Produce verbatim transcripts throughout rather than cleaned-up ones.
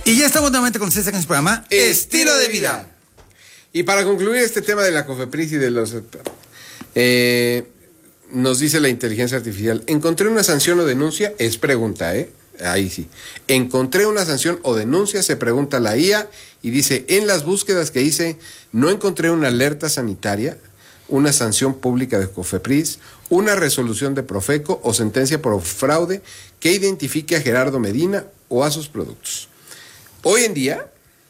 Y ya estamos nuevamente con ustedes en su programa Estilo de Vida. Y para concluir este tema de la COFEPRIS y de los... Eh, nos dice la inteligencia artificial, encontré una sanción o denuncia, es pregunta, ¿eh? Ahí sí. Encontré una sanción o denuncia, se pregunta la I A, y dice, en las búsquedas que hice, no encontré una alerta sanitaria, una sanción pública de COFEPRIS, una resolución de Profeco o sentencia por fraude que identifique a Gerardo Medina o a sus productos. Hoy en día,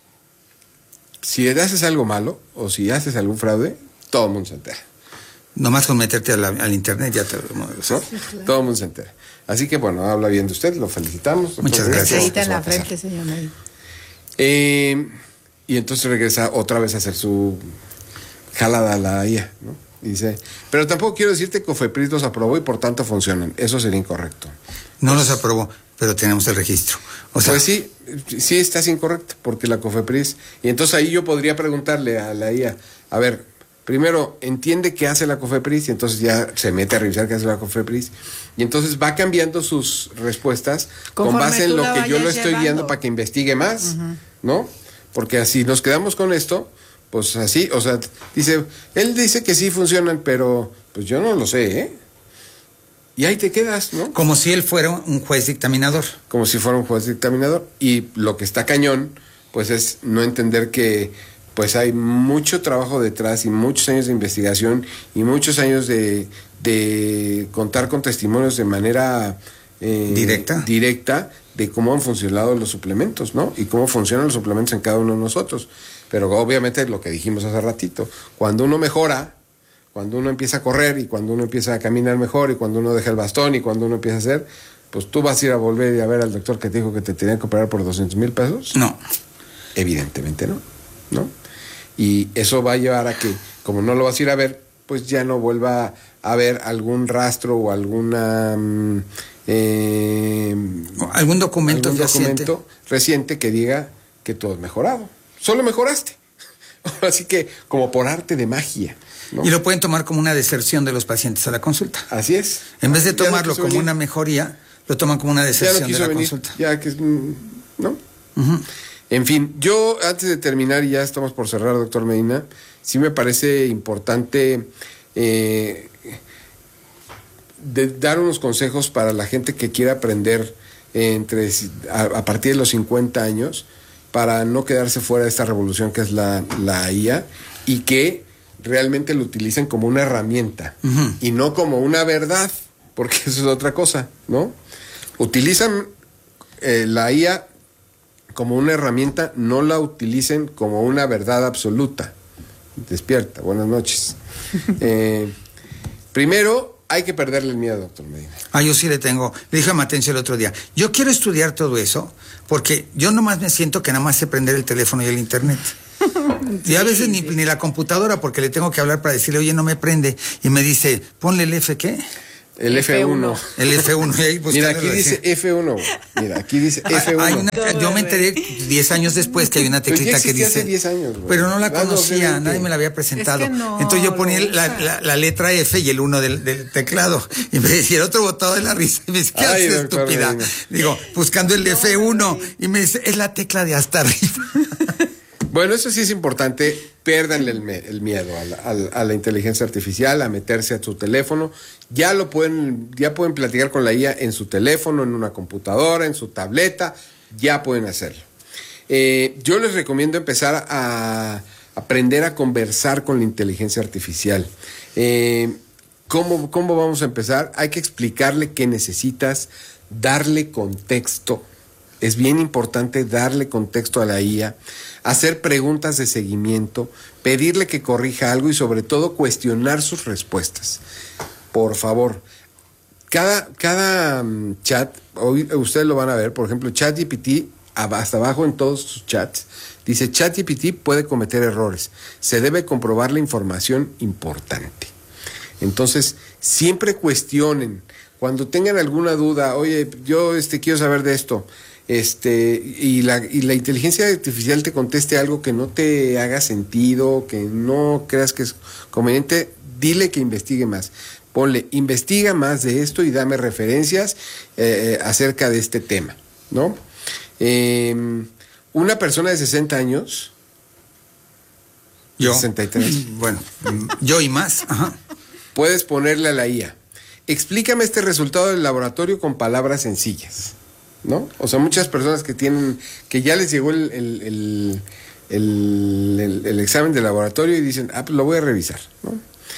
si haces algo malo o si haces algún fraude, todo el mundo se entera. Nomás con meterte a la, al internet ya te lo ¿no? Sí, claro. Todo el mundo se entera. Así que bueno, habla bien de usted, lo felicitamos. Muchas gracias. Ahí en la frente, señor Medina. Eh, y entonces regresa otra vez a hacer su jalada a la I A, ¿no? Dice, pero tampoco quiero decirte que COFEPRIS los aprobó y por tanto funcionan. Eso sería incorrecto. No pues, los aprobó, pero tenemos el registro. O sea, pues sí, sí estás incorrecto, porque la COFEPRIS... Y entonces ahí yo podría preguntarle a la I A, a ver, primero, entiende qué hace la COFEPRIS y entonces ya se mete a revisar qué hace la COFEPRIS y entonces va cambiando sus respuestas conforme con base en lo que yo lo estoy llevando. guiando para que investigue más, uh-huh. ¿no? Porque así nos quedamos con esto... Pues así, o sea, dice, él dice que sí funcionan, pero pues yo no lo sé, ¿eh? Y ahí te quedas, ¿no? Como si él fuera un juez dictaminador. Como si fuera un juez dictaminador. Y lo que está cañón, pues es no entender que pues hay mucho trabajo detrás y muchos años de investigación y muchos años de, de contar con testimonios de manera eh, directa. directa de cómo han funcionado los suplementos, ¿no? Y cómo funcionan los suplementos en cada uno de nosotros. Pero obviamente lo que dijimos hace ratito, cuando uno mejora, cuando uno empieza a correr y cuando uno empieza a caminar mejor y cuando uno deja el bastón y cuando uno empieza a hacer, pues tú vas a ir a volver y a ver al doctor que te dijo que te tenía que operar por doscientos mil pesos. No. Evidentemente no, ¿no? Y eso va a llevar a que, como no lo vas a ir a ver, pues ya no vuelva a haber algún rastro o alguna... Eh, algún documento, algún reciente. documento reciente que diga que todo es mejorado. Solo mejoraste. Así que, como por arte de magia, ¿no? Y lo pueden tomar como una deserción de los pacientes a la consulta. Así es. En vez de tomarlo no como venir. una mejoría, lo toman como una deserción no de la venir. consulta. Ya que ¿no? Uh-huh. En fin, yo antes de terminar, y ya estamos por cerrar, doctor Medina, sí me parece importante eh, de dar unos consejos para la gente que quiera aprender entre a, a partir de los cincuenta años, para no quedarse fuera de esta revolución que es la, la I A, y que realmente lo utilicen como una herramienta, uh-huh. y no como una verdad, porque eso es otra cosa, ¿no? Utilizan eh, la I A como una herramienta, no la utilicen como una verdad absoluta. Despierta, buenas noches. eh, primero, hay que perderle el miedo, doctor Medina. Ah, yo sí le tengo. Le dije a Matencio el otro día, yo quiero estudiar todo eso, porque yo nomás me siento que nada más sé prender el teléfono y el internet. Sí, y a veces ni, ni la computadora, porque le tengo que hablar para decirle, oye, no me prende. Y me dice, ponle el F, ¿qué? El F uno. El F uno. Y ahí Mira, aquí dice F uno. Mira, aquí dice F uno. Hay una, yo me enteré diez años después que hay una teclita que dice... hace diez años, güey. Pero no la conocía, no, nadie me la había presentado. Es que no, Entonces yo ponía la, la, la letra F y el uno del, del teclado. Y me decía, el otro botado de la risa. Y me dice, ¿qué Ay, haces, estúpida? Medina. Digo, buscando el F uno. Y me dice, es la tecla de hasta arriba. Bueno, eso sí es importante, pérdanle el, el miedo a la, a, a la inteligencia artificial, a meterse a su teléfono. Ya lo pueden, ya pueden platicar con la I A en su teléfono, en una computadora, en su tableta, ya pueden hacerlo. Eh, yo les recomiendo empezar a aprender a conversar con la inteligencia artificial. Eh, ¿cómo, ¿Cómo vamos a empezar? Hay que explicarle qué necesitas, darle contexto. Es bien importante darle contexto a la I A, hacer preguntas de seguimiento, pedirle que corrija algo y sobre todo cuestionar sus respuestas. Por favor, cada, cada um, chat, hoy ustedes lo van a ver, por ejemplo, ChatGPT, hasta abajo en todos sus chats, dice ChatGPT puede cometer errores, se debe comprobar la información importante. Entonces, siempre cuestionen, cuando tengan alguna duda, oye, yo este, quiero saber de esto, Este, y la, y la inteligencia artificial te conteste algo que no te haga sentido, que no creas que es conveniente, dile que investigue más. Ponle, investiga más de esto y dame referencias eh, acerca de este tema, ¿no? Eh, una persona de sesenta años... Yo. sesenta y tres. Bueno, yo y más. Ajá. Puedes ponerle a la I A, explícame este resultado del laboratorio con palabras sencillas, ¿no? O sea, muchas personas que tienen, que ya les llegó el, el, el, el, el, el examen de laboratorio y dicen, ah, pues lo voy a revisar, ¿no?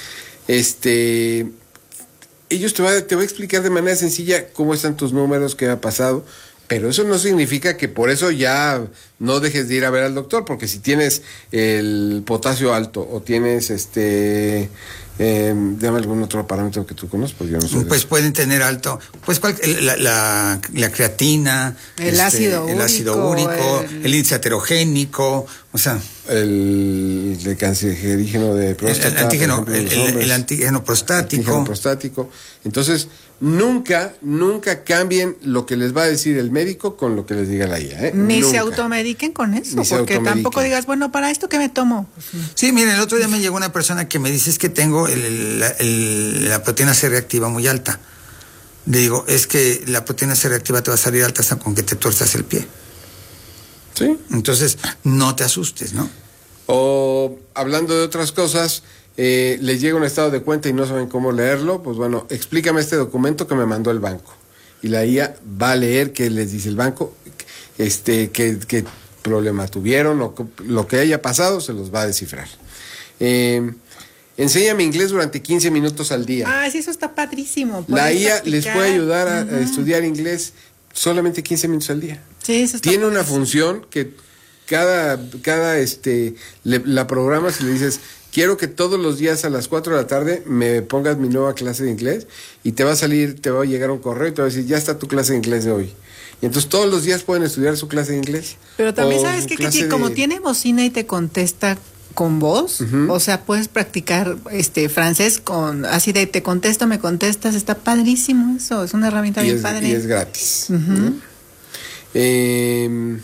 Este, ellos te, va, te va a explicar de manera sencilla cómo están tus números, qué ha pasado. Pero eso no significa que por eso ya no dejes de ir a ver al doctor, porque si tienes el potasio alto o tienes este, eh, dame algún otro parámetro que tú conozcas, porque yo no sé. Pues pueden tener alto, pues cual, la, la, la creatina, el, este, ácido, el úrico, ácido úrico, el... el índice heterogénico, o sea, el, el cancerígeno de próstata, el, el antígeno, ejemplo, el, el, el antígeno prostático. Antígeno prostático. Entonces, nunca, nunca cambien lo que les va a decir el médico con lo que les diga la I A, ¿eh? Ni Nunca. se automediquen con eso, Ni se porque automediquen. tampoco digas, bueno, ¿para esto qué me tomo? Sí, miren, el otro día me llegó una persona que me dice es que tengo el, la, el, la proteína C reactiva muy alta. Le digo, es que la proteína C reactiva te va a salir alta hasta con que te tuerzas el pie. Sí. Entonces, no te asustes, ¿no? O hablando de otras cosas, eh, les llega un estado de cuenta y no saben cómo leerlo, pues bueno, explícame este documento que me mandó el banco. Y la I A va a leer qué les dice el banco, este, qué, qué problema tuvieron o lo que haya pasado, se los va a descifrar. Eh, enséñame inglés durante quince minutos al día. Ah, sí, eso está padrísimo. La Puedes I A practicar. les puede ayudar a, Uh-huh. a estudiar inglés solamente quince minutos al día. Sí, eso está Tiene una padrísimo. función que cada, cada este, le, la programas y le dices, quiero que todos los días a las cuatro de la tarde me pongas mi nueva clase de inglés y te va a salir, te va a llegar un correo y te va a decir, ya está tu clase de inglés de hoy. Y entonces todos los días pueden estudiar su clase de inglés. Pero también O sabes su que, que clase ti- como de- tiene bocina y te contesta con voz, Ujú. o sea, puedes practicar este francés con así de te contesto, me contestas, está padrísimo eso, es una herramienta y bien es, padre. y es gratis. Ujú. ¿no? Eh,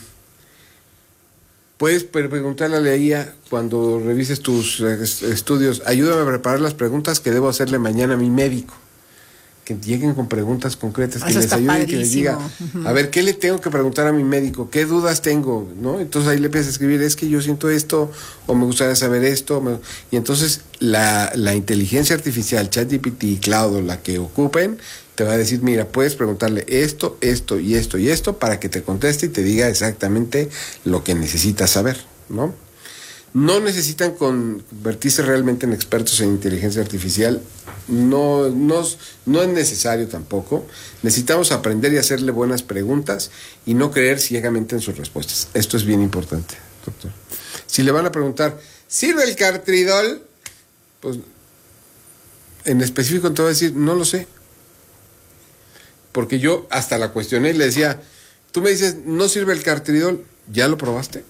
puedes pre- preguntarle a la I A cuando revises tus eh, est- estudios, ayúdame a preparar las preguntas que debo hacerle mañana a mi médico. Que lleguen con preguntas concretas, que Eso les está ayuden, que les diga, padrísimo. Ujú. a ver, ¿qué le tengo que preguntar a mi médico? ¿Qué dudas tengo? ¿No? Entonces ahí le empiezas a escribir, es que yo siento esto, o me gustaría saber esto. me- Y entonces la, la inteligencia artificial, ChatGPT, Cloud, o la que ocupen, te va a decir, mira, puedes preguntarle esto, esto y esto y esto para que te conteste y te diga exactamente lo que necesitas saber, ¿no? No necesitan convertirse realmente en expertos en inteligencia artificial, no, no, no es necesario tampoco. Necesitamos aprender y hacerle buenas preguntas y no creer ciegamente en sus respuestas. Esto es bien importante, doctor. Si le van a preguntar, ¿sirve el Cartridol? Pues en específico te va a decir, no lo sé. Porque yo hasta la cuestioné y le decía, tú me dices, no sirve el Cartridol, ¿ya lo probaste?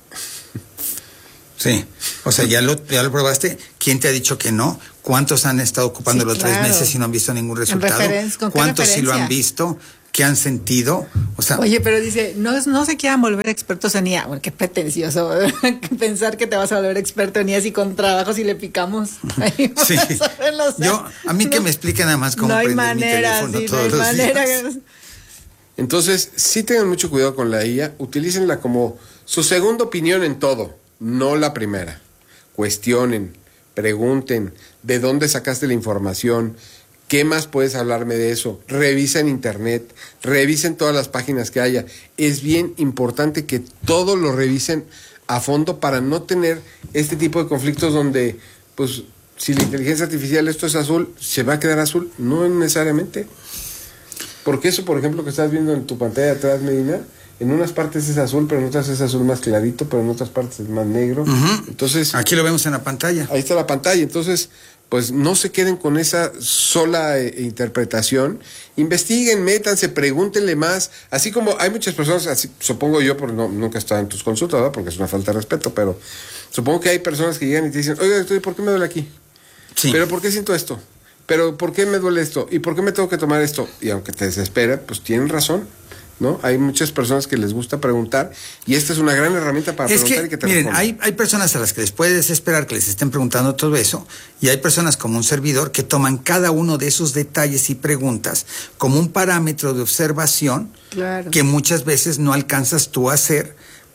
Sí, o sea, ya lo, ya lo probaste. ¿Quién te ha dicho que no? ¿Cuántos han estado ocupándolo Sí, tres claro. meses y no han visto ningún resultado? referen- ¿con qué ¿Cuántos sí lo han referencia? visto? ¿Qué han sentido? O sea, Oye, pero dice, no, es- no se quieran volver expertos en I A. Bueno, qué pretencioso pensar que te vas a volver experto en I A si con trabajos y le picamos. Ahí sí. vas a ver los- Yo, a mí que no- me expliquen nada más cómo no hay prender mi manera, teléfono sí, todos no hay los manera. días. Entonces, sí tengan mucho cuidado con la I A, utilícenla como su segunda opinión en todo, no la primera. Cuestionen, pregunten, ¿de dónde sacaste la información? ¿Qué más puedes hablarme de eso? Revisen internet, revisen todas las páginas que haya. Es bien importante que todo lo revisen a fondo para no tener este tipo de conflictos donde, pues, si la inteligencia artificial esto es azul, ¿se va a quedar azul? No necesariamente. Porque eso, por ejemplo, que estás viendo en tu pantalla de atrás, Medina, en unas partes es azul, pero en otras es azul más clarito, pero en otras partes es más negro. Ujú. Entonces, Aquí lo vemos en la pantalla. ahí está la pantalla. Entonces, pues no se queden con esa sola eh, interpretación. Investiguen, métanse, pregúntenle más. Así como hay muchas personas, así, supongo yo, porque no, nunca he estado en tus consultas, ¿verdad? Porque es una falta de respeto, pero supongo que hay personas que llegan y te dicen, oiga, doctor, ¿por qué me duele aquí? Sí. ¿Pero por qué siento esto? ¿Pero por qué me duele esto? ¿Y por qué me tengo que tomar esto? Y aunque te desespera, pues tienen razón, ¿no? Hay muchas personas que les gusta preguntar y esta es una gran herramienta para Es preguntar que, y que te miren, respondan. hay, hay personas a las que les puede desesperar que les estén preguntando todo eso, y hay personas como un servidor que toman cada uno de esos detalles y preguntas como un parámetro de observación Claro. que muchas veces no alcanzas tú a hacer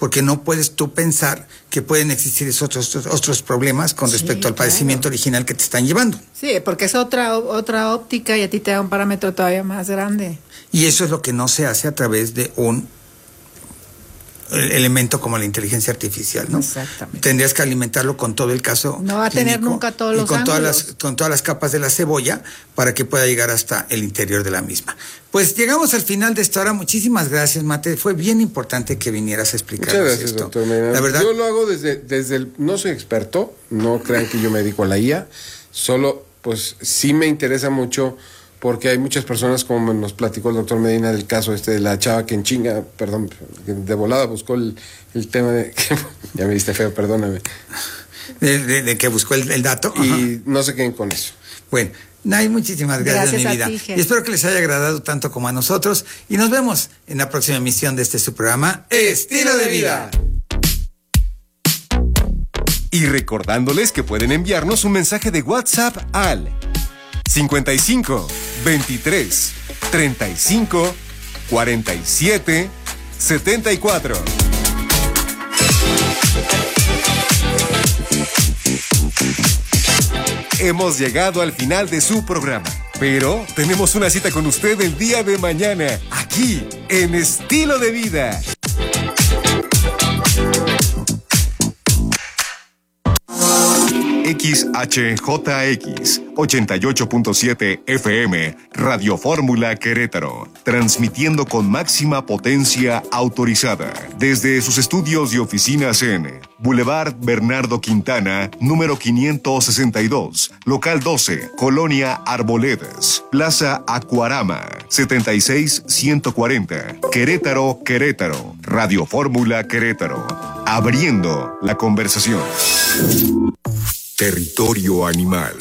porque no puedes tú pensar que pueden existir esos otros, otros problemas con respecto Sí, al padecimiento claro. original que te están llevando. Sí, porque es otra, otra óptica y a ti te da un parámetro todavía más grande. Y eso es lo que no se hace a través de un elemento como la inteligencia artificial, ¿no? Exactamente. Tendrías que alimentarlo con todo el caso No va a tener clínico nunca todos y los con todas ángulos. las con todas las capas de la cebolla para que pueda llegar hasta el interior de la misma. Pues llegamos al final de esta hora. Muchísimas gracias, Mate. Fue bien importante que vinieras a explicarnos Muchas gracias, esto. doctor Medina. La verdad, Yo lo hago desde, desde el... No soy experto, no crean que yo me dedico a la I A, solo pues sí me interesa mucho porque hay muchas personas, como nos platicó el doctor Medina, del caso este de la chava que en chinga, perdón, que de volada buscó el, el tema de... ya me diste feo, perdóname. de, de- de que buscó el, el dato. Ajá. Y no se queden con eso. Bueno, Nay, muchísimas gracias, Gracias mi a vida. ti, Ger. Y espero que les haya agradado tanto como a nosotros. Y nos vemos en la próxima emisión de este su programa, Estilo de Vida. Y recordándoles que pueden enviarnos un mensaje de WhatsApp al cincuenta y cinco, veintitrés, treinta y cinco, cuarenta y siete, setenta y cuatro. Hemos llegado al final de su programa, pero tenemos una cita con usted el día de mañana, aquí en Estilo de Vida. X H J X ochenta y ocho punto siete F M, Radio Fórmula Querétaro, transmitiendo con máxima potencia autorizada desde sus estudios y oficinas en Boulevard Bernardo Quintana, número quinientos sesenta y dos, local doce, Colonia Arboledas, Plaza Acuarama, setenta y seis ciento cuarenta, Querétaro, Querétaro, Radio Fórmula Querétaro, abriendo la conversación. Territorio animal.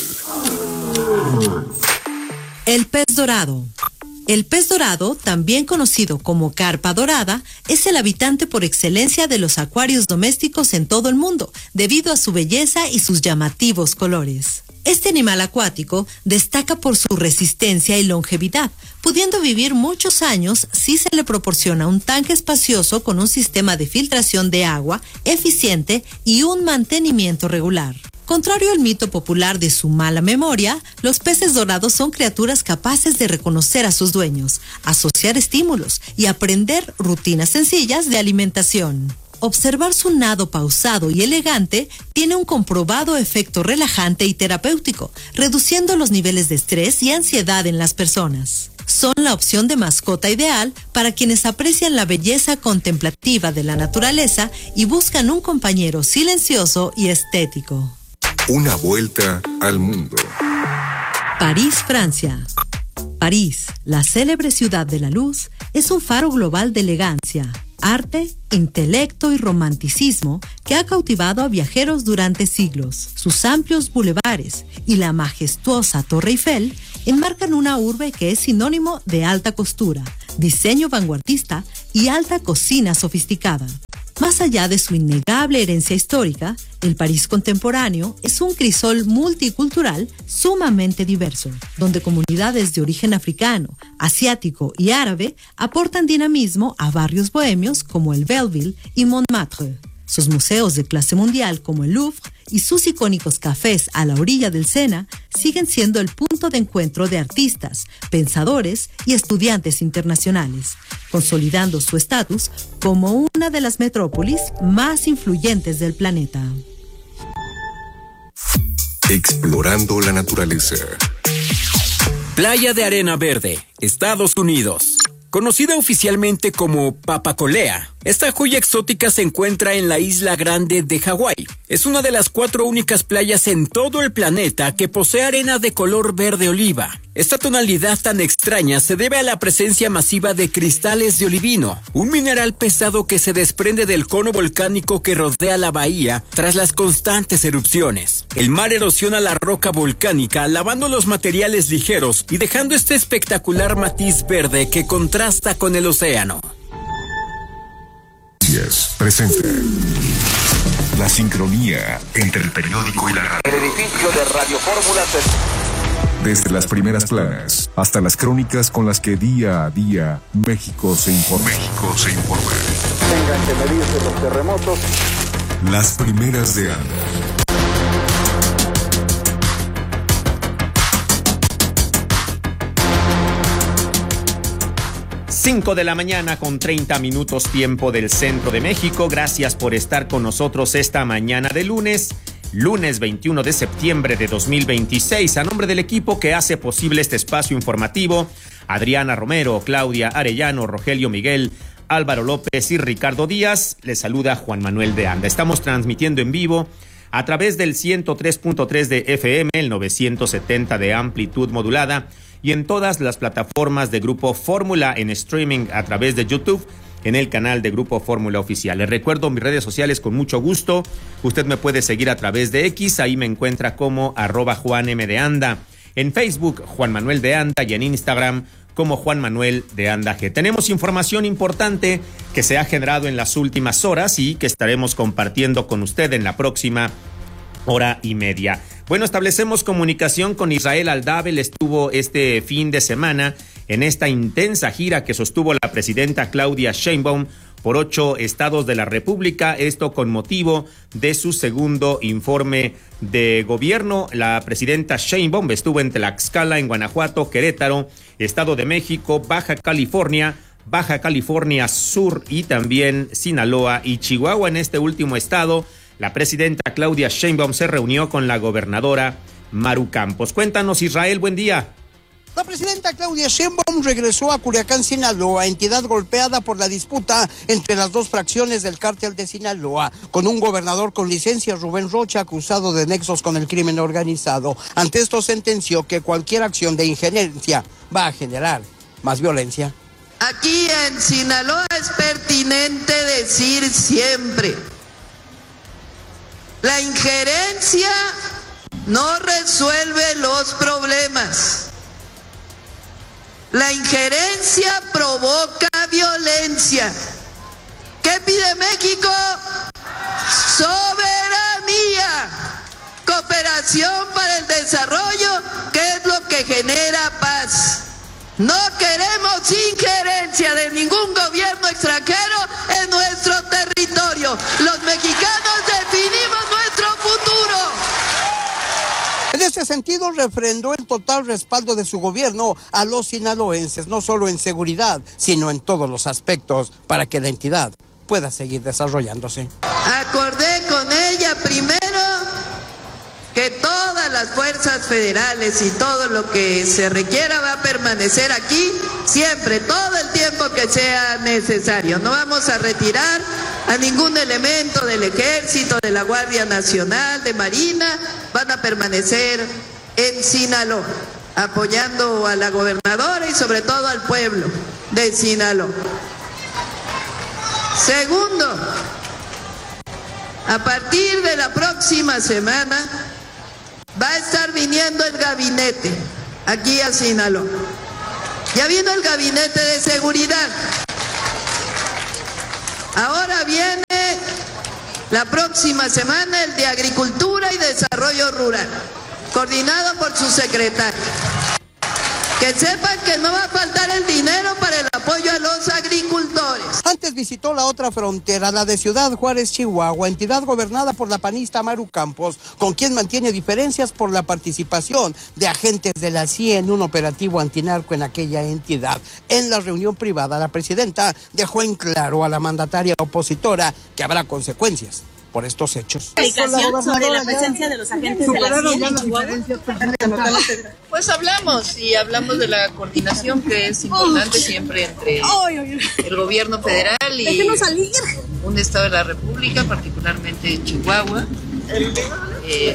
El pez dorado. El pez dorado, también conocido como carpa dorada, es el habitante por excelencia de los acuarios domésticos en todo el mundo, debido a su belleza y sus llamativos colores. Este animal acuático destaca por su resistencia y longevidad, pudiendo vivir muchos años si se le proporciona un tanque espacioso con un sistema de filtración de agua eficiente y un mantenimiento regular. Contrario al mito popular de su mala memoria, los peces dorados son criaturas capaces de reconocer a sus dueños, asociar estímulos y aprender rutinas sencillas de alimentación. Observar su nado pausado y elegante tiene un comprobado efecto relajante y terapéutico, reduciendo los niveles de estrés y ansiedad en las personas. Son la opción de mascota ideal para quienes aprecian la belleza contemplativa de la naturaleza y buscan un compañero silencioso y estético. Una vuelta al mundo. París, Francia. París, la célebre ciudad de la luz, es un faro global de elegancia, arte, intelecto y romanticismo que ha cautivado a viajeros durante siglos. Sus amplios bulevares y la majestuosa Torre Eiffel enmarcan una urbe que es sinónimo de alta costura, diseño vanguardista y alta cocina sofisticada. Más allá de su innegable herencia histórica, el París contemporáneo es un crisol multicultural sumamente diverso, donde comunidades de origen africano, asiático y árabe aportan dinamismo a barrios bohemios como el Belleville y Montmartre. Sus museos de clase mundial como el Louvre y sus icónicos cafés a la orilla del Sena siguen siendo el punto de encuentro de artistas, pensadores y estudiantes internacionales, consolidando su estatus como una de las metrópolis más influyentes del planeta. Explorando la naturaleza. Playa de Arena Verde, Estados Unidos. Conocida oficialmente como Papacolea, esta joya exótica se encuentra en la isla Grande de Hawái. Es una de las cuatro únicas playas en todo el planeta que posee arena de color verde oliva. Esta tonalidad tan extraña se debe a la presencia masiva de cristales de olivino, un mineral pesado que se desprende del cono volcánico que rodea la bahía tras las constantes erupciones. El mar erosiona la roca volcánica, lavando los materiales ligeros y dejando este espectacular matiz verde que contrasta con el océano. Presenta la sincronía entre el periódico y la radio. El edificio de Radio Fórmula se... Desde las primeras planas hasta las crónicas con las que día a día México se informa. México se informa. Tengan que medirse los terremotos. Las primeras de Anda. cinco de la mañana con treinta minutos tiempo del centro de México. Gracias por estar con nosotros esta mañana de lunes, lunes veintiuno de septiembre de dos mil veintiséis. A nombre del equipo que hace posible este espacio informativo, Adriana Romero, Claudia Arellano, Rogelio Miguel, Álvaro López y Ricardo Díaz, les saluda Juan Manuel de Anda. Estamos transmitiendo en vivo a través del ciento tres punto tres de F M, el novecientos setenta de amplitud modulada y en todas las plataformas de Grupo Fórmula en streaming a través de YouTube en el canal de Grupo Fórmula Oficial. Les recuerdo mis redes sociales con mucho gusto. Usted me puede seguir a través de X, ahí me encuentra como arroba Juan M de Anda. En Facebook, Juan Manuel de Anda, y en Instagram como Juan Manuel de Anda G. Tenemos información importante que se ha generado en las últimas horas y que estaremos compartiendo con usted en la próxima hora y media. Bueno, establecemos comunicación con Israel Aldab. Él estuvo este fin de semana en esta intensa gira que sostuvo la presidenta Claudia Sheinbaum por ocho estados de la República, esto con motivo de su segundo informe de gobierno. La presidenta Sheinbaum estuvo en Tlaxcala, en Guanajuato, Querétaro, Estado de México, Baja California, Baja California Sur y también Sinaloa y Chihuahua. En este último estado, la presidenta Claudia Sheinbaum se reunió con la gobernadora Maru Campos. Cuéntanos, Israel, buen día. La presidenta Claudia Sheinbaum regresó a Culiacán, Sinaloa, entidad golpeada por la disputa entre las dos fracciones del cártel de Sinaloa, con un gobernador con licencia, Rubén Rocha, acusado de nexos con el crimen organizado. Ante esto sentenció que cualquier acción de injerencia va a generar más violencia. Aquí en Sinaloa es pertinente decir siempre: la injerencia no resuelve los problemas. La injerencia provoca violencia. ¿Qué pide México? Soberanía, cooperación para el desarrollo, que es lo que genera paz. No queremos injerencia de ningún gobierno extranjero en nuestro territorio. Los mexicanos definimos nuestro futuro. En ese sentido, refrendó el total respaldo de su gobierno a los sinaloenses, no solo en seguridad, sino en todos los aspectos, para que la entidad pueda seguir desarrollándose. Acordé con ella primero que todas las fuerzas federales y todo lo que se requiera va a permanecer aquí siempre, todo el tiempo que sea necesario. No vamos a retirar a ningún elemento del Ejército, de la Guardia Nacional, de Marina, van a permanecer en Sinaloa, apoyando a la gobernadora y sobre todo al pueblo de Sinaloa. Segundo, a partir de la próxima semana va a estar viniendo el gabinete aquí a Sinaloa. Ya vino el gabinete de seguridad. Ahora viene la próxima semana el de Agricultura y Desarrollo Rural, coordinado por su secretario. Que sepan que no va a faltar el dinero para el apoyo a los agricultores. Antes visitó la otra frontera, la de Ciudad Juárez, Chihuahua, entidad gobernada por la panista Maru Campos, con quien mantiene diferencias por la participación de agentes de la C I E en un operativo antinarco en aquella entidad. En la reunión privada, la presidenta dejó en claro a la mandataria opositora que habrá consecuencias por estos hechos. Sobre la presencia de los agentes de la C I E en Chihuahua. Pues hablamos y hablamos de la coordinación que es importante siempre entre el gobierno federal y un estado de la República, particularmente Chihuahua. Eh,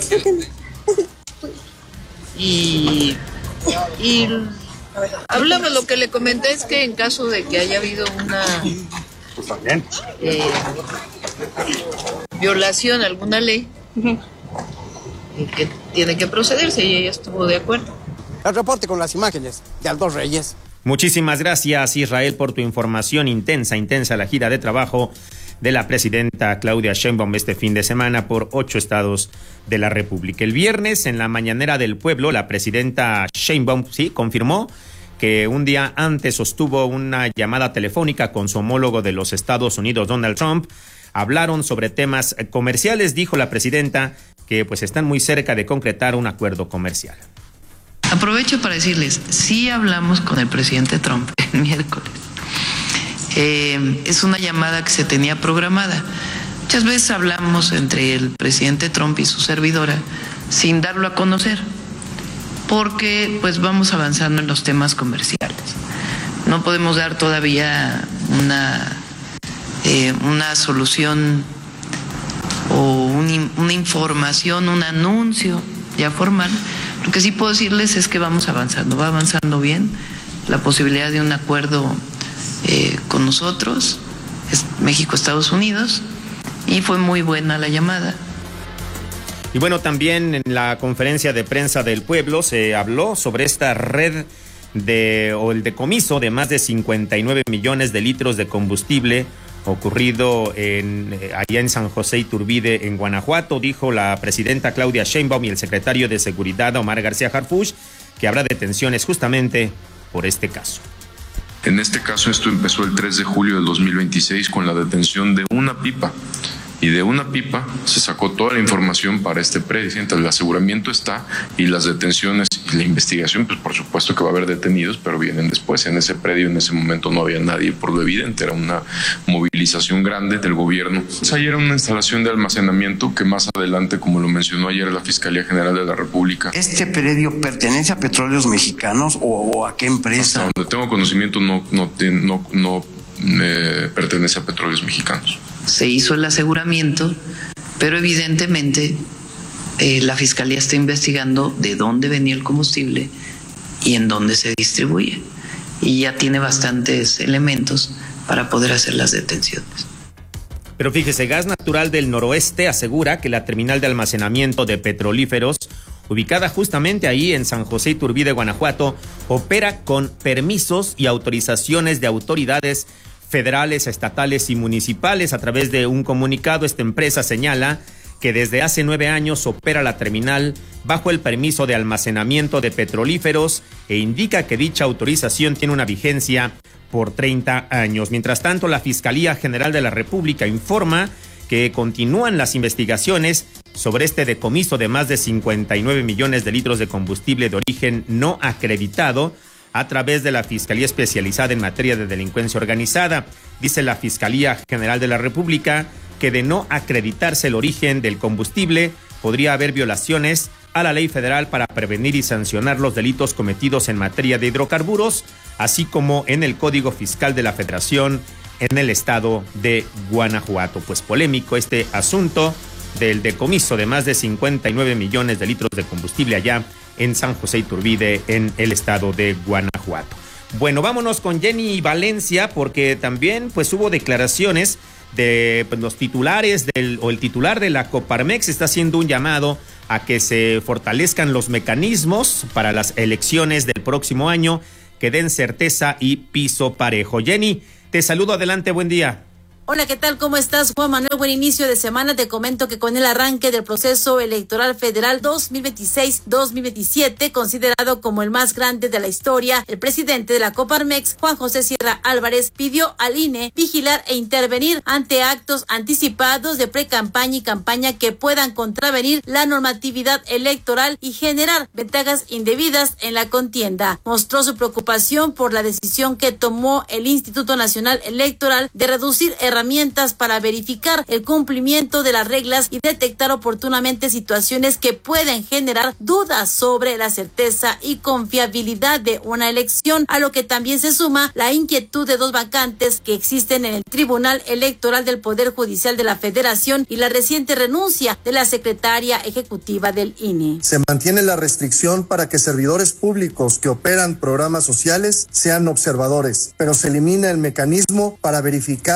y, y hablamos, lo que le comenté es que en caso de que haya habido una eh, violación a alguna ley, eh, que tiene que procederse, y ella estuvo de acuerdo. El reporte con las imágenes de Aldo Reyes. Muchísimas gracias, Israel, por tu información. Intensa, intensa la gira de trabajo de la presidenta Claudia Sheinbaum este fin de semana por ocho estados de la República. El viernes, en la mañanera del pueblo, la presidenta Sheinbaum sí confirmó que un día antes sostuvo una llamada telefónica con su homólogo de los Estados Unidos, Donald Trump. Hablaron sobre temas comerciales. Dijo la presidenta que pues están muy cerca de concretar un acuerdo comercial. Aprovecho para decirles, sí hablamos con el presidente Trump el miércoles. Eh, es una llamada que se tenía programada. Muchas veces hablamos entre el presidente Trump y su servidora sin darlo a conocer, porque pues vamos avanzando en los temas comerciales. No podemos dar todavía una, eh, una solución o un, una información, un anuncio ya formal. Lo que sí puedo decirles es que vamos avanzando, va avanzando bien la posibilidad de un acuerdo eh, con nosotros, es México, Estados Unidos, y fue muy buena la llamada. Y bueno, también en la conferencia de prensa del pueblo se habló sobre esta red de o el decomiso de más de cincuenta y nueve millones de litros de combustible ocurrido en, eh, allá en San José Iturbide, en Guanajuato. Dijo la presidenta Claudia Sheinbaum y el secretario de Seguridad, Omar García Harfuch, que habrá detenciones justamente por este caso. En este caso, esto empezó el tres de julio del dos mil veintiséis con la detención de una pipa. Y de una pipa se sacó toda la información para este predio. Entonces, el aseguramiento está y las detenciones y la investigación, pues por supuesto que va a haber detenidos, pero vienen después. En ese predio en ese momento no había nadie, por lo evidente, era una movilización grande del gobierno. Pues ayer era una instalación de almacenamiento que más adelante, como lo mencionó ayer la Fiscalía General de la República. ¿Este predio pertenece a Petróleos Mexicanos o, o a qué empresa? Hasta donde tengo conocimiento no, no, no, no eh, pertenece a Petróleos Mexicanos. Se hizo el aseguramiento, pero evidentemente eh, la Fiscalía está investigando de dónde venía el combustible y en dónde se distribuye. Y ya tiene bastantes elementos para poder hacer las detenciones. Pero fíjese, Gas Natural del Noroeste asegura que la terminal de almacenamiento de petrolíferos, ubicada justamente ahí en San José Iturbide, Guanajuato, opera con permisos y autorizaciones de autoridades federales, estatales y municipales. A través de un comunicado, esta empresa señala que desde hace nueve años opera la terminal bajo el permiso de almacenamiento de petrolíferos e indica que dicha autorización tiene una vigencia por treinta años. Mientras tanto, la Fiscalía General de la República informa que continúan las investigaciones sobre este decomiso de más de cincuenta y nueve millones de litros de combustible de origen no acreditado a través de la Fiscalía Especializada en Materia de Delincuencia Organizada. Dice la Fiscalía General de la República que de no acreditarse el origen del combustible, podría haber violaciones a la ley federal para prevenir y sancionar los delitos cometidos en materia de hidrocarburos, así como en el Código Fiscal de la Federación en el estado de Guanajuato. Pues polémico este asunto del decomiso de más de cincuenta y nueve millones de litros de combustible allá en San José Iturbide, en el estado de Guanajuato. Bueno, vámonos con Jenny Valencia, porque también pues hubo declaraciones de pues, los titulares del, o el titular de la Coparmex está haciendo un llamado a que se fortalezcan los mecanismos para las elecciones del próximo año, que den certeza y piso parejo. Jenny, te saludo, adelante, buen día. Hola, ¿qué tal? ¿Cómo estás, Juan Manuel? Buen inicio de semana. Te comento que con el arranque del proceso electoral federal dos mil veintiséis dos mil veintisiete, considerado como el más grande de la historia, el presidente de la Coparmex, Juan José Sierra Álvarez, pidió al I N E vigilar e intervenir ante actos anticipados de precampaña y campaña que puedan contravenir la normatividad electoral y generar ventajas indebidas en la contienda. Mostró su preocupación por la decisión que tomó el Instituto Nacional Electoral de reducir herramientas herramientas para verificar el cumplimiento de las reglas y detectar oportunamente situaciones que pueden generar dudas sobre la certeza y confiabilidad de una elección, a lo que también se suma la inquietud de dos vacantes que existen en el Tribunal Electoral del Poder Judicial de la Federación y la reciente renuncia de la secretaria ejecutiva del I N E. Se mantiene la restricción para que servidores públicos que operan programas sociales sean observadores, pero se elimina el mecanismo para verificar quién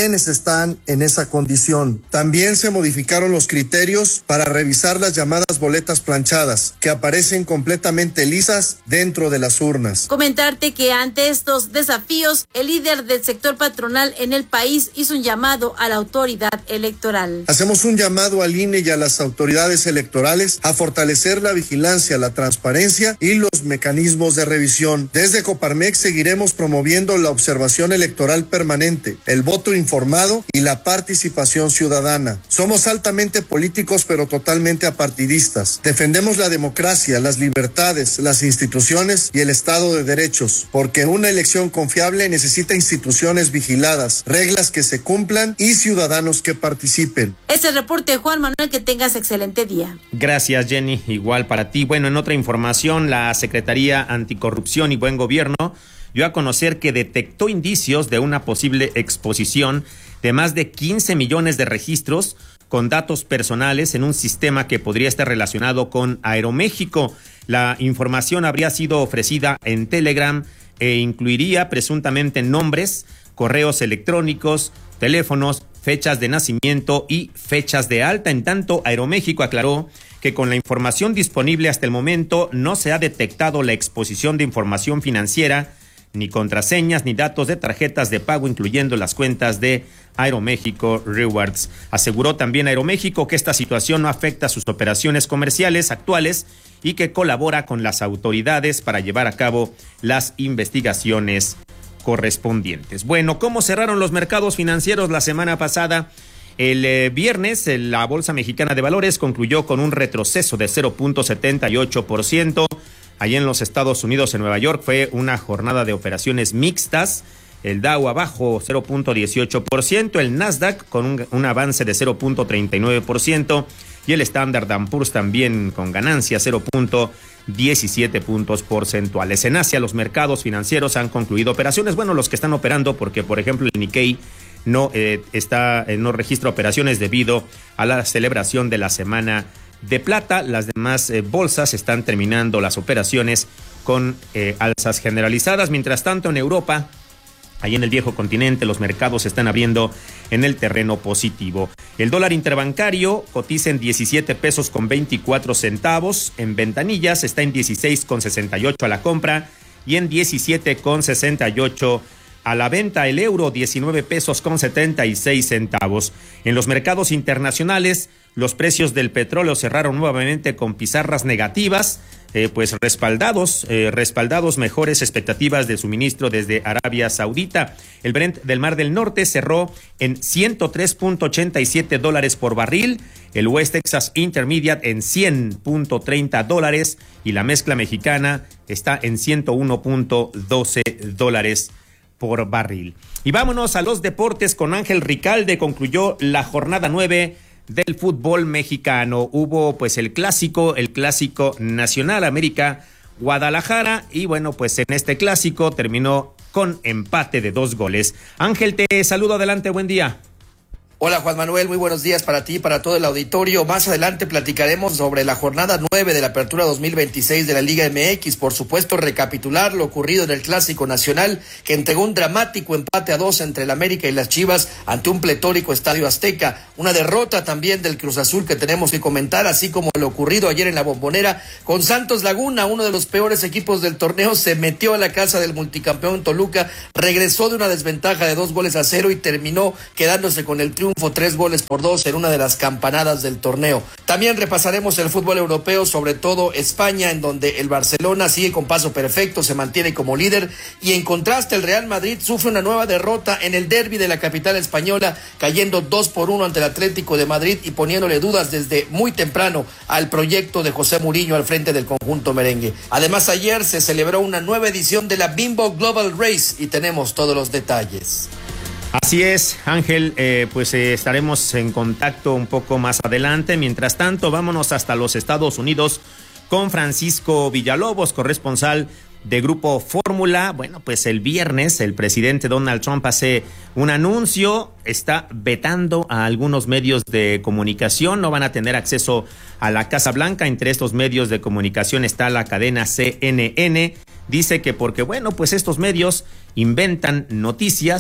quienes están en esa condición. También se modificaron los criterios para revisar las llamadas boletas planchadas, que aparecen completamente lisas dentro de las urnas. Comentarte que ante estos desafíos, el líder del sector patronal en el país hizo un llamado a la autoridad electoral. Hacemos un llamado al I N E y a las autoridades electorales a fortalecer la vigilancia, la transparencia y los mecanismos de revisión. Desde Coparmex seguiremos promoviendo la observación electoral permanente, el voto informado y la participación ciudadana. Somos altamente políticos pero totalmente apartidistas. Defendemos la democracia, las libertades, las instituciones y el Estado de Derechos, porque una elección confiable necesita instituciones vigiladas, reglas que se cumplan y ciudadanos que participen. Ese reporte, Juan Manuel, que tengas excelente día. Gracias, Jenny, igual para ti. Bueno, en otra información, la Secretaría Anticorrupción y Buen Gobierno dio a conocer que detectó indicios de una posible exposición de más de quince millones de registros con datos personales en un sistema que podría estar relacionado con Aeroméxico. La información habría sido ofrecida en Telegram e incluiría presuntamente nombres, correos electrónicos, teléfonos, fechas de nacimiento y fechas de alta. En tanto, Aeroméxico aclaró que con la información disponible hasta el momento no se ha detectado la exposición de información financiera, ni contraseñas, ni datos de tarjetas de pago, incluyendo las cuentas de Aeroméxico Rewards. Aseguró también Aeroméxico que esta situación no afecta a sus operaciones comerciales actuales y que colabora con las autoridades para llevar a cabo las investigaciones correspondientes. Bueno, ¿cómo cerraron los mercados financieros la semana pasada? El eh, viernes, la Bolsa Mexicana de Valores concluyó con un retroceso de cero punto setenta y ocho por ciento. Allí en los Estados Unidos, en Nueva York, fue una jornada de operaciones mixtas. El Dow abajo cero punto dieciocho por ciento, el Nasdaq con un, un avance de cero punto treinta y nueve por ciento y el Standard and Poor's también con ganancia cero punto diecisiete puntos porcentuales. En Asia, los mercados financieros han concluido operaciones, bueno, los que están operando, porque por ejemplo el Nikkei no eh, está eh, no registra operaciones debido a la celebración de la Semana de Plata. Las demás eh, bolsas están terminando las operaciones con eh, alzas generalizadas. Mientras tanto, en Europa, ahí en el viejo continente, los mercados se están abriendo en el terreno positivo. El dólar interbancario cotiza en diecisiete pesos con veinticuatro centavos. En ventanillas está en dieciséis con sesenta y ocho a la compra y en diecisiete con sesenta y ocho a la venta. El euro, diecinueve pesos con setenta y seis centavos. En los mercados internacionales, los precios del petróleo cerraron nuevamente con pizarras negativas, eh, pues respaldados, eh, respaldados mejores expectativas de suministro desde Arabia Saudita. El Brent del Mar del Norte cerró en ciento tres punto ochenta y siete dólares por barril, el West Texas Intermediate en cien punto treinta dólares y la mezcla mexicana está en ciento uno punto doce dólares por barril. Y vámonos a los deportes con Ángel Ricalde. Concluyó la jornada nueve del fútbol mexicano. Hubo pues el clásico, el clásico nacional, América Guadalajara, y bueno, pues en este clásico terminó con empate de dos goles. Ángel, te saludo, adelante, buen día. Hola Juan Manuel, muy buenos días para ti y para todo el auditorio. Más adelante platicaremos sobre la jornada nueve de la apertura dos mil veintiséis de la Liga M X. Por supuesto, recapitular lo ocurrido en el Clásico Nacional, que entregó un dramático empate a dos entre el América y las Chivas ante un pletórico Estadio Azteca. Una derrota también del Cruz Azul que tenemos que comentar, así como lo ocurrido ayer en la Bombonera con Santos Laguna, uno de los peores equipos del torneo. Se metió a la casa del multicampeón Toluca, regresó de una desventaja de dos goles a cero y terminó quedándose con el triunfo tres goles por dos en una de las campanadas del torneo. También repasaremos el fútbol europeo, sobre todo España, en donde el Barcelona sigue con paso perfecto, se mantiene como líder, y en contraste el Real Madrid sufre una nueva derrota en el derbi de la capital española, cayendo dos por uno ante el Atlético de Madrid y poniéndole dudas desde muy temprano al proyecto de José Mourinho al frente del conjunto merengue. Además, ayer se celebró una nueva edición de la Bimbo Global Race y tenemos todos los detalles. Así es, Ángel, eh, pues eh, estaremos en contacto un poco más adelante. Mientras tanto, vámonos hasta los Estados Unidos con Francisco Villalobos, corresponsal de Grupo Fórmula. Bueno, pues el viernes el presidente Donald Trump hace un anuncio, está vetando a algunos medios de comunicación, no van a tener acceso a la Casa Blanca. Entre estos medios de comunicación está la cadena C N N. Dice que porque, bueno, pues estos medios inventan noticias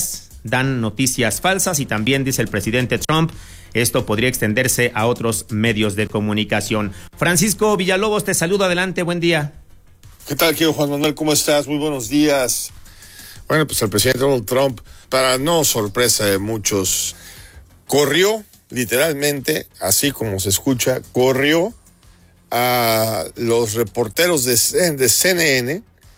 dan noticias falsas y también dice el presidente Trump, esto podría extenderse a otros medios de comunicación. Francisco Villalobos, te saludo, adelante, buen día. ¿Qué tal, querido Juan Manuel? ¿Cómo estás? Muy buenos días. Bueno, pues el presidente Donald Trump, para no sorpresa de muchos, corrió, literalmente, así como se escucha, corrió a los reporteros de, de C N N,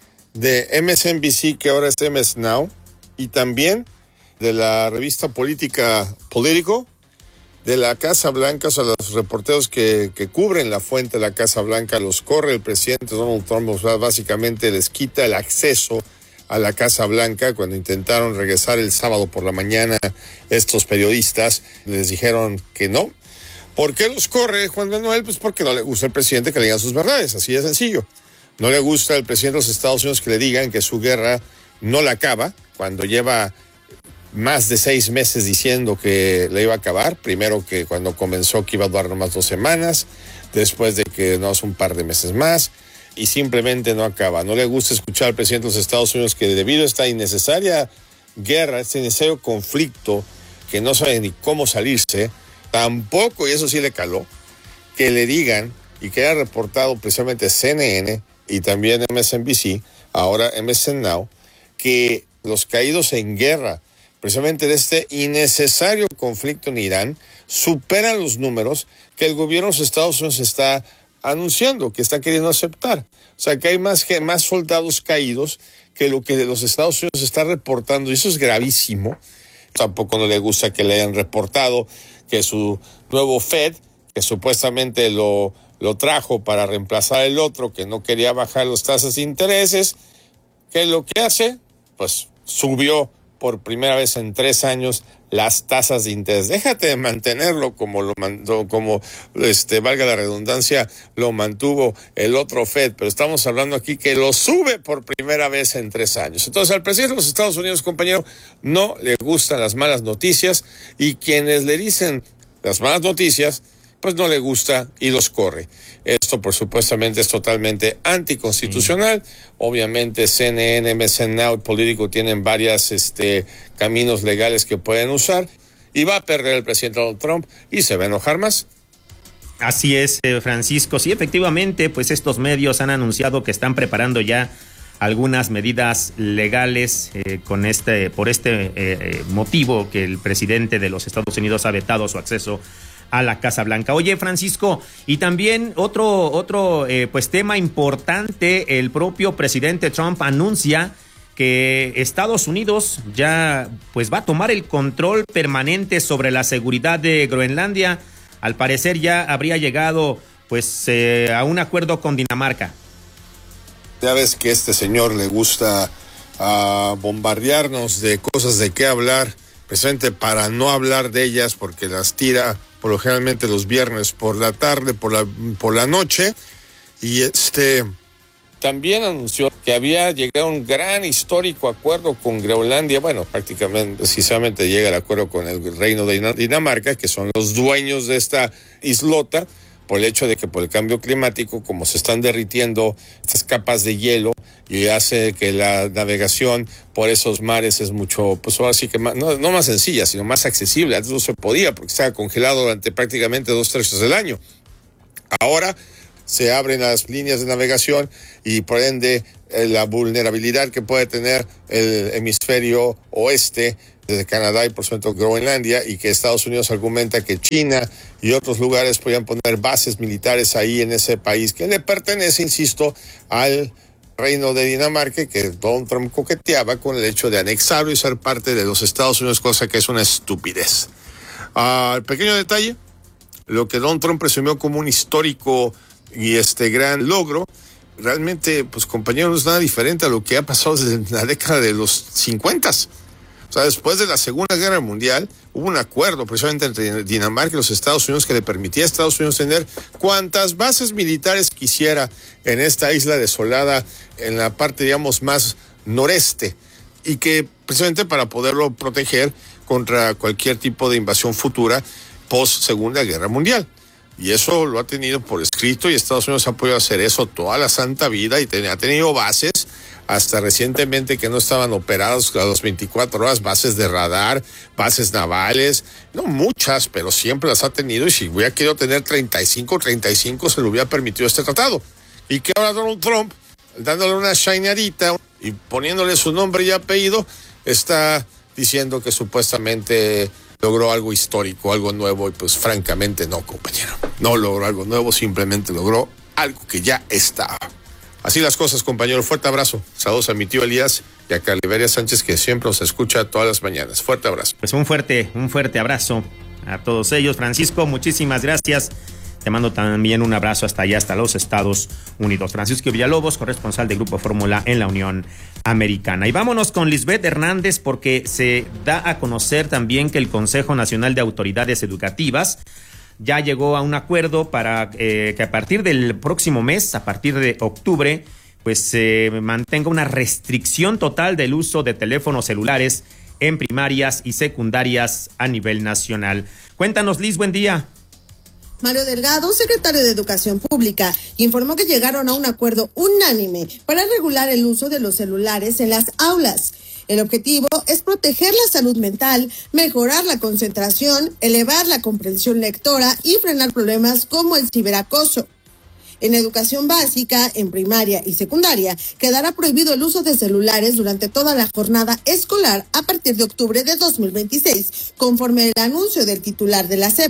de M S N B C, que ahora es M S Now, y también de la revista política Politico, de la Casa Blanca. O sea, los reporteros que, que cubren la fuente de la Casa Blanca los corre el presidente Donald Trump. O sea, básicamente les quita el acceso a la Casa Blanca. Cuando intentaron regresar el sábado por la mañana, estos periodistas les dijeron que no. ¿Por qué los corre Juan Manuel? Pues porque no le gusta al presidente que le digan sus verdades, así de sencillo. No le gusta al presidente de los Estados Unidos que le digan que su guerra no la acaba, cuando lleva más de seis meses diciendo que la iba a acabar. Primero que cuando comenzó que iba a durar nomás dos semanas, después de que no hace un par de meses más, y simplemente no acaba. No le gusta escuchar al presidente de los Estados Unidos que debido a esta innecesaria guerra, este innecesario conflicto, que no sabe ni cómo salirse, tampoco, y eso sí le caló, que le digan, y que haya reportado precisamente C N N y también M S N B C, ahora M S N Now, que los caídos en guerra, precisamente de este innecesario conflicto en Irán, superan los números que el gobierno de los Estados Unidos está anunciando, que está queriendo aceptar. O sea, que hay más, que, más soldados caídos que lo que los Estados Unidos está reportando, y eso es gravísimo. Tampoco no le gusta que le hayan reportado que su nuevo Fed, que supuestamente lo, lo trajo para reemplazar el otro, que no quería bajar las tasas de intereses, que lo que hace, pues subió por primera vez en tres años las tasas de interés. Déjate de mantenerlo como lo mandó, como este, valga la redundancia, lo mantuvo el otro Fed, pero estamos hablando aquí que lo sube por primera vez en tres años. Entonces, al presidente de los Estados Unidos, compañero, no le gustan las malas noticias, y quienes le dicen las malas noticias, pues no le gusta y los corre. Esto, por supuestamente, es totalmente anticonstitucional. Mm. Obviamente, C N N, M S N Now y Político tienen varios este, caminos legales que pueden usar, y va a perder el presidente Donald Trump y se va a enojar más. Así es, eh, Francisco. Sí, efectivamente, pues estos medios han anunciado que están preparando ya algunas medidas legales eh, con este, por este eh, motivo que el presidente de los Estados Unidos ha vetado su acceso a la Casa Blanca. Oye, Francisco, y también otro, otro eh, pues tema importante, el propio presidente Trump anuncia que Estados Unidos ya pues va a tomar el control permanente sobre la seguridad de Groenlandia. Al parecer ya habría llegado pues eh, a un acuerdo con Dinamarca. Ya ves que a este señor le gusta uh, bombardearnos de cosas de qué hablar, precisamente para no hablar de ellas, porque las tira por lo generalmente los viernes por la tarde, por la, por la noche, y este también anunció que había llegado a un gran histórico acuerdo con Groenlandia. Bueno, prácticamente, precisamente llega el acuerdo con el Reino de Dinamarca, que son los dueños de esta islota, por el hecho de que por el cambio climático, como se están derritiendo estas capas de hielo, y hace que la navegación por esos mares es mucho, pues ahora sí que más, no, no más sencilla, sino más accesible. Antes no se podía porque estaba congelado durante prácticamente dos tercios del año. Ahora se abren las líneas de navegación, y por ende eh, la vulnerabilidad que puede tener el hemisferio oeste desde Canadá y por supuesto Groenlandia, y que Estados Unidos argumenta que China y otros lugares podrían poner bases militares ahí en ese país que le pertenece, insisto, al Reino de Dinamarca, que Donald Trump coqueteaba con el hecho de anexarlo y ser parte de los Estados Unidos, cosa que es una estupidez. Uh, pequeño detalle, lo que Donald Trump presumió como un histórico y este gran logro, realmente, pues compañeros, no es nada diferente a lo que ha pasado desde la década de los cincuentas. O sea, después de la Segunda Guerra Mundial, hubo un acuerdo precisamente entre Dinamarca y los Estados Unidos que le permitía a Estados Unidos tener cuantas bases militares quisiera en esta isla desolada, en la parte, digamos, más noreste, y que precisamente para poderlo proteger contra cualquier tipo de invasión futura post Segunda Guerra Mundial. Y eso lo ha tenido por escrito, y Estados Unidos ha podido hacer eso toda la santa vida, y ten, ha tenido bases hasta recientemente que no estaban operados a las veinticuatro horas, bases de radar, bases navales, no muchas, pero siempre las ha tenido, y si hubiera querido tener treinta y cinco, treinta y cinco se le hubiera permitido este tratado. Y que ahora Donald Trump, dándole una shineadita y poniéndole su nombre y apellido, está diciendo que supuestamente logró algo histórico, algo nuevo, y pues francamente no, compañero. No logró algo nuevo, simplemente logró algo que ya estaba. Así las cosas, compañero. Fuerte abrazo. Saludos a mi tío Elías y a Caliberia Sánchez, que siempre nos escucha todas las mañanas. Fuerte abrazo. Pues un fuerte, un fuerte abrazo a todos ellos. Francisco, muchísimas gracias. Te mando también un abrazo hasta allá, hasta los Estados Unidos. Francisco Villalobos, corresponsal de Grupo Fórmula en la Unión Americana. Y vámonos con Lisbeth Hernández, porque se da a conocer también que el Consejo Nacional de Autoridades Educativas ya llegó a un acuerdo para eh, que a partir del próximo mes, a partir de octubre, pues se eh, mantenga una restricción total del uso de teléfonos celulares en primarias y secundarias a nivel nacional. Cuéntanos, Liz, buen día. Mario Delgado, secretario de Educación Pública, informó que llegaron a un acuerdo unánime para regular el uso de los celulares en las aulas. El objetivo es proteger la salud mental, mejorar la concentración, elevar la comprensión lectora y frenar problemas como el ciberacoso. En educación básica, en primaria y secundaria, quedará prohibido el uso de celulares durante toda la jornada escolar a partir de octubre de dos mil veintiséis, conforme el anuncio del titular de la S E P.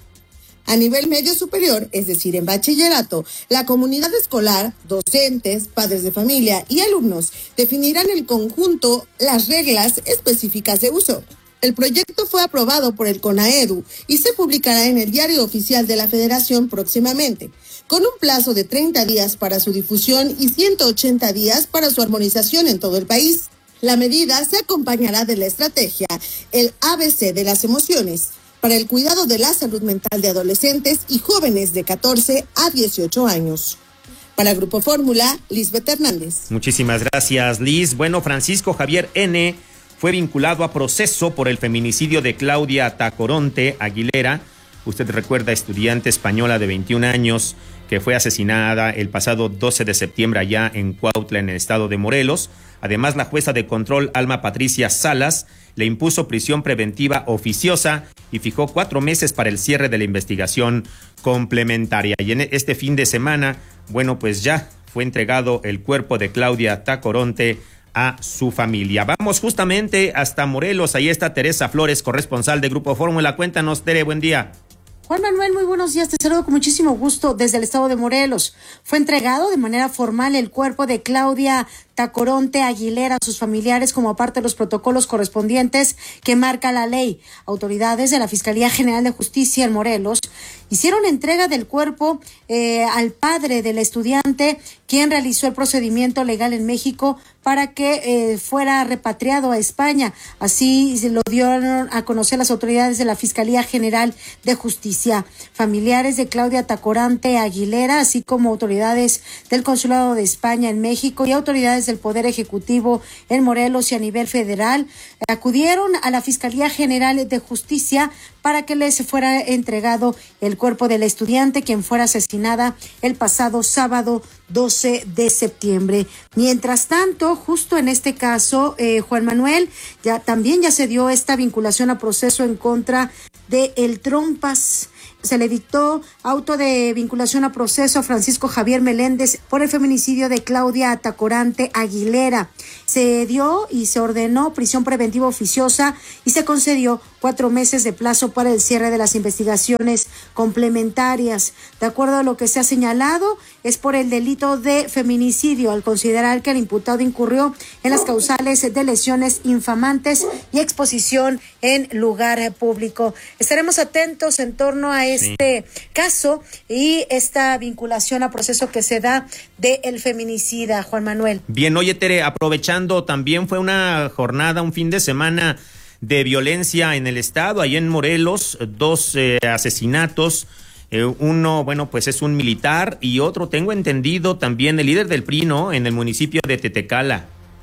A nivel medio superior, es decir, en bachillerato, la comunidad escolar, docentes, padres de familia y alumnos definirán en conjunto las reglas específicas de uso. El proyecto fue aprobado por el CONAEDU y se publicará en el Diario Oficial de la Federación próximamente, con un plazo de treinta días para su difusión y ciento ochenta días para su armonización en todo el país. La medida se acompañará de la estrategia, el A B C de las emociones, para el cuidado de la salud mental de adolescentes y jóvenes de catorce a dieciocho años. Para Grupo Fórmula, Lisbeth Hernández. Muchísimas gracias, Liz. Bueno, Francisco Javier N. fue vinculado a proceso por el feminicidio de Claudia Tacoronte Aguilera. Usted recuerda, estudiante española de veintiún años que fue asesinada el pasado doce de septiembre allá en Cuautla, en el estado de Morelos. Además, la jueza de control Alma Patricia Salas le impuso prisión preventiva oficiosa y fijó cuatro meses para el cierre de la investigación complementaria. Y en este fin de semana, bueno, pues ya fue entregado el cuerpo de Claudia Tacoronte a su familia. Vamos justamente hasta Morelos. Ahí está Teresa Flores, corresponsal de Grupo Fórmula. Cuéntanos, Tere, buen día. Juan Manuel, muy buenos días, te saludo con muchísimo gusto desde el estado de Morelos. Fue entregado de manera formal el cuerpo de Claudia Tacoronte Aguilera a sus familiares como parte de los protocolos correspondientes que marca la ley. Autoridades de la Fiscalía General de Justicia en Morelos hicieron entrega del cuerpo eh, al padre del estudiante, quien realizó el procedimiento legal en México para que eh, fuera repatriado a España. Así se lo dieron a conocer las autoridades de la Fiscalía General de Justicia. Familiares de Claudia Tacoronte Aguilera, así como autoridades del Consulado de España en México y autoridades del Poder Ejecutivo en Morelos y a nivel federal, acudieron a la Fiscalía General de Justicia para que les fuera entregado el cuerpo de la estudiante, quien fuera asesinada el pasado sábado doce de septiembre. Mientras tanto, justo en este caso, eh, Juan Manuel, ya también ya se dio esta vinculación a proceso en contra de El Trompas. Se le dictó auto de vinculación a proceso a Francisco Javier Meléndez por el feminicidio de Claudia Tacoronte Aguilera. Se dio y se ordenó prisión preventiva oficiosa y se concedió cuatro meses de plazo para el cierre de las investigaciones complementarias. De acuerdo a lo que se ha señalado, es por el delito de feminicidio, al considerar que el imputado incurrió en las causales de lesiones infamantes y exposición en lugar público. Estaremos atentos en torno a este sí. caso y esta vinculación a proceso que se da de el feminicida, Juan Manuel. Bien, oye, Tere, aprovechando, también fue una jornada, un fin de semana de violencia en el estado, ahí en Morelos, dos eh, asesinatos. Eh, uno, bueno, pues es un militar y otro, tengo entendido, también el líder del P R I, ¿no?, en el municipio de Tetecala.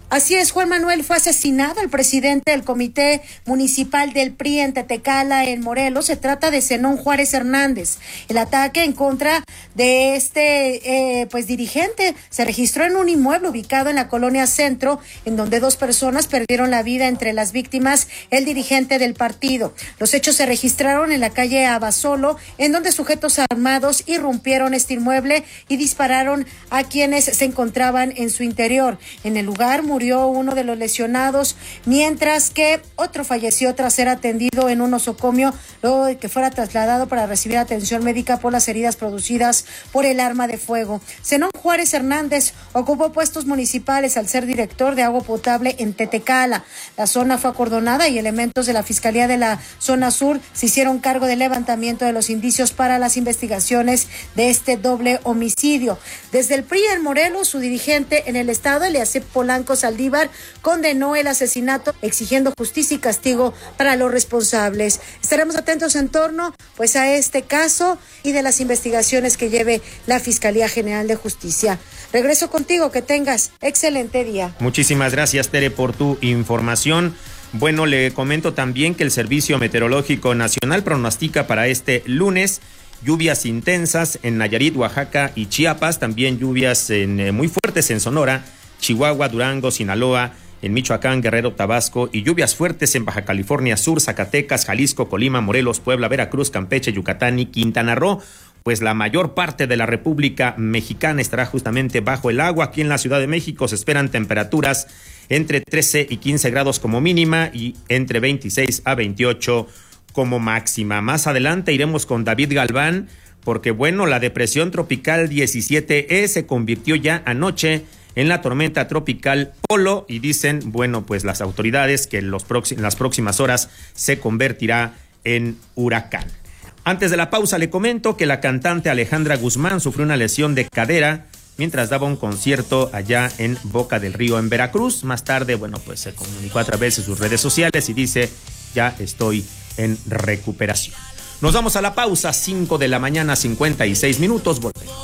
Así es, Juan Manuel, fue asesinado el presidente del Comité Municipal del P R I en Tetecala, en Morelos. Se trata de Zenón Juárez Hernández. El ataque en contra de este eh, pues dirigente se registró en un inmueble ubicado en la colonia Centro, en donde dos personas perdieron la vida, entre las víctimas el dirigente del partido. Los hechos se registraron en la calle Abasolo, en donde sujetos armados irrumpieron este inmueble y dispararon a quienes se encontraban en su interior. En el lugar murió uno de los lesionados, mientras que otro falleció tras ser atendido en un nosocomio, luego de que fuera trasladado para recibir atención médica por las heridas producidas por el arma de fuego. Zenón Juárez Hernández ocupó puestos municipales al ser director de agua potable en Tetecala. La zona fue acordonada y elementos de la Fiscalía de la Zona Sur se hicieron cargo del levantamiento de los indicios para las investigaciones de este doble homicidio. Desde el P R I en Morelos, su dirigente en el estado, Eliasib Polanco Saldívar, condenó el asesinato, exigiendo justicia y castigo para los responsables. Estaremos atentos en torno pues a este caso y de las investigaciones que lleve la Fiscalía General de Justicia. Regreso contigo, que tengas excelente día. Muchísimas gracias, Tere, por tu información. Bueno, le comento también que el Servicio Meteorológico Nacional pronostica para este lunes lluvias intensas en Nayarit, Oaxaca y Chiapas, también lluvias en, eh, muy fuertes en Sonora, Chihuahua, Durango, Sinaloa, en Michoacán, Guerrero, Tabasco, y lluvias fuertes en Baja California Sur, Zacatecas, Jalisco, Colima, Morelos, Puebla, Veracruz, Campeche, Yucatán y Quintana Roo. Pues la mayor parte de la República Mexicana estará justamente bajo el agua. Aquí en la Ciudad de México se esperan temperaturas entre trece y quince grados como mínima y entre veintiséis a veintiocho como máxima. Más adelante iremos con David Galván, porque bueno, la depresión tropical diecisiete E se convirtió ya anoche en la tormenta tropical Polo, y dicen, bueno, pues las autoridades que en, los próxim- en las próximas horas se convertirá en huracán. Antes de la pausa le comento que la cantante Alejandra Guzmán sufrió una lesión de cadera mientras daba un concierto allá en Boca del Río, en Veracruz. Más tarde, bueno, pues se comunicó a través de sus redes sociales y dice, ya estoy en recuperación. Nos vamos a la pausa, cinco de la mañana, cincuenta y seis minutos, volvemos.